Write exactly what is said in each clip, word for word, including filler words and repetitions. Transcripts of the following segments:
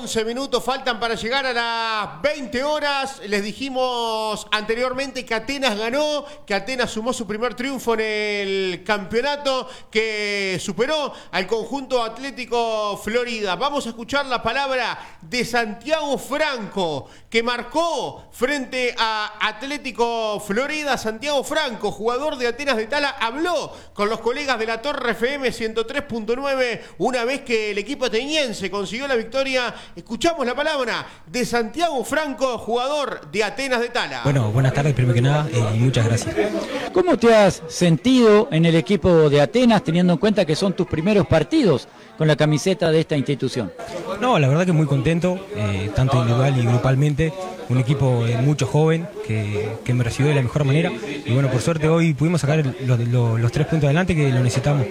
once minutos faltan para llegar a las veinte horas. Les dijimos anteriormente que Atenas ganó, que Atenas sumó su primer triunfo en el campeonato, que superó al conjunto Atlético Florida. Vamos a escuchar la palabra de Santiago Franco, que marcó frente a Atlético Florida. Santiago Franco, jugador de Atenas de Tala, habló con los colegas de la Torre F M ciento tres punto nueve una vez que el equipo ateniense consiguió la victoria. Escuchamos la palabra de Santiago Franco, jugador de Atenas de Tala. Bueno, buenas tardes, primero que nada, y eh, muchas gracias. ¿Cómo te has sentido en el equipo de Atenas, teniendo en cuenta que son tus primeros partidos con la camiseta de esta institución? No, la verdad que muy contento, eh, tanto individual y grupalmente. Un equipo eh, mucho joven que, que me recibió de la mejor manera. Y bueno, por suerte hoy pudimos sacar los, los, los tres puntos adelante que lo necesitamos.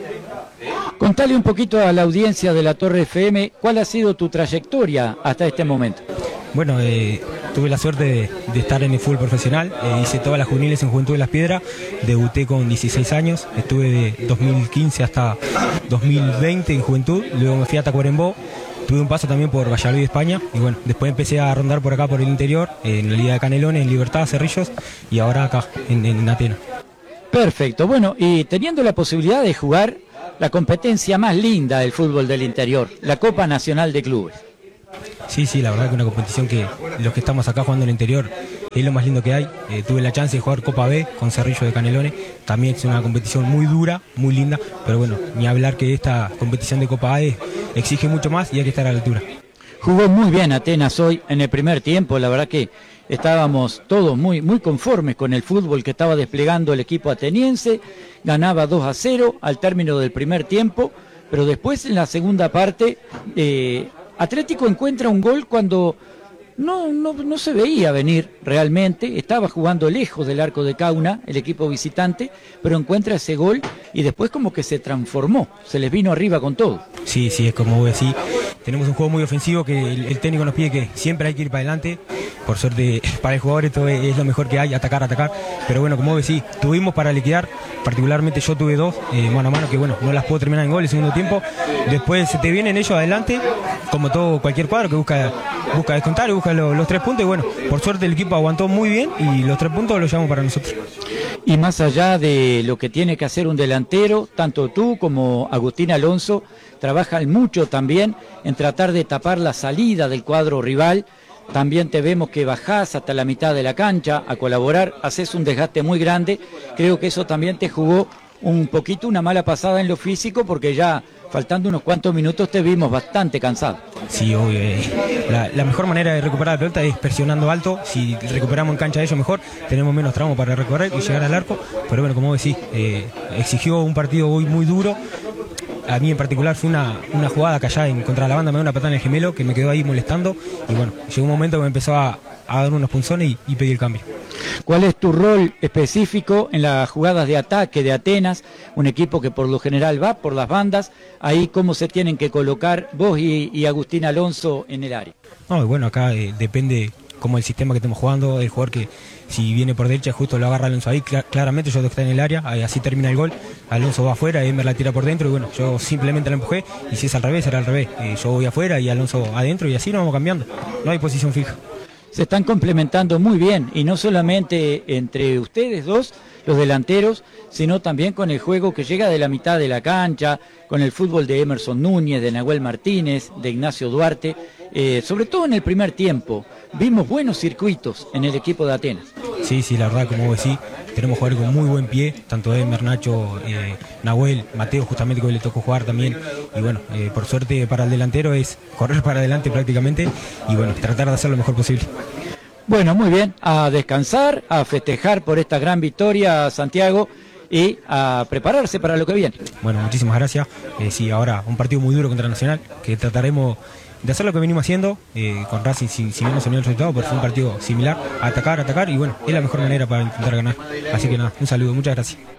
Contale un poquito a la audiencia de la Torre F M, ¿cuál ha sido tu trayectoria hasta este momento? Bueno, eh, tuve la suerte de, de estar en el fútbol profesional, eh, hice todas las juveniles en Juventud de Las Piedras, debuté con dieciséis años, estuve de dos mil quince hasta dos mil veinte en Juventud, luego me fui a Tacuarembó, tuve un paso también por Valladolid, España, y bueno, después empecé a rondar por acá, por el interior, eh, en la Liga de Canelones, en Libertad, Cerrillos, y ahora acá, en, en Atenas. Perfecto, bueno, y teniendo la posibilidad de jugar la competencia más linda del fútbol del interior, la Copa Nacional de Clubes. Sí, sí, la verdad que una competición que los que estamos acá jugando en el interior es lo más lindo que hay. Eh, tuve la chance de jugar Copa B con Cerrillo de Canelones, también es una competición muy dura, muy linda, pero bueno, ni hablar que esta competición de Copa A exige mucho más y hay que estar a la altura. Jugó muy bien Atenas hoy en el primer tiempo, la verdad que estábamos todos muy, muy conformes con el fútbol que estaba desplegando el equipo ateniense, ganaba dos a cero al término del primer tiempo, pero después en la segunda parte eh, Atlético encuentra un gol cuando no, no, no se veía venir realmente, estaba jugando lejos del arco de Cauna, el equipo visitante, pero encuentra ese gol y después como que se transformó, se les vino arriba con todo. Sí, sí, es como vos decís, tenemos un juego muy ofensivo que el, el técnico nos pide que siempre hay que ir para adelante, por suerte para el jugador esto es, es lo mejor que hay, atacar, atacar, pero bueno, como vos decís, tuvimos para liquidar, particularmente yo tuve dos, eh, mano a mano, que bueno, no las puedo terminar en gol el segundo tiempo, después se te vienen ellos adelante, como todo cualquier cuadro que busca, busca descontar y busca lo, los tres puntos, y bueno, por suerte el equipo aguantó muy bien y los tres puntos los llevamos para nosotros. Y más allá de lo que tiene que hacer un delantero, tanto tú como Agustín Alonso trabajan mucho también en tratar de tapar la salida del cuadro rival. También te vemos que bajás hasta la mitad de la cancha a colaborar, haces un desgaste muy grande. Creo que eso también te jugó un poquito una mala pasada en lo físico, porque ya faltando unos cuantos minutos te vimos bastante cansado. Sí, obvio. Eh, la, la mejor manera de recuperar la pelota es presionando alto. Si recuperamos en cancha de ellos mejor, tenemos menos tramo para recorrer y llegar al arco. Pero bueno, como decís, eh, exigió un partido muy, muy duro. A mí en particular fue una, una jugada que allá en contra la banda me dio una patada en el gemelo que me quedó ahí molestando. Y bueno, llegó un momento que me empezó a, a dar unos punzones y, y pedí el cambio. ¿Cuál es tu rol específico en las jugadas de ataque de Atenas? Un equipo que por lo general va por las bandas. Ahí, ¿cómo se tienen que colocar vos y, y Agustín Alonso en el área? No, bueno, acá eh, depende como el sistema que estemos jugando, el jugador que si viene por derecha justo lo agarra Alonso ahí, Cla claramente yo tengo que estar en el área, ahí, así termina el gol, Alonso va afuera, Emer la tira por dentro y bueno, yo simplemente la empujé y si es al revés, será al revés, eh, yo voy afuera y Alonso adentro y así nos vamos cambiando, no hay posición fija. Se están complementando muy bien, y no solamente entre ustedes dos, los delanteros, sino también con el juego que llega de la mitad de la cancha, con el fútbol de Emerson Núñez, de Nahuel Martínez, de Ignacio Duarte, eh, sobre todo en el primer tiempo. Vimos buenos circuitos en el equipo de Atenas. Sí, sí, la verdad, como vos decís, tenemos jugadores con muy buen pie, tanto Emer, Nacho, eh, Nahuel, Mateo, justamente que hoy le tocó jugar también. Y bueno, eh, por suerte para el delantero es correr para adelante prácticamente y bueno, tratar de hacer lo mejor posible. Bueno, muy bien, a descansar, a festejar por esta gran victoria, Santiago, y a prepararse para lo que viene. Bueno, muchísimas gracias. Eh, sí, ahora un partido muy duro contra Nacional, que trataremos de hacer lo que venimos haciendo, eh, con Racing, si, si bien no se dio el resultado, pero fue un partido similar, atacar, atacar, y bueno, es la mejor manera para intentar ganar. Así que nada, un saludo, muchas gracias.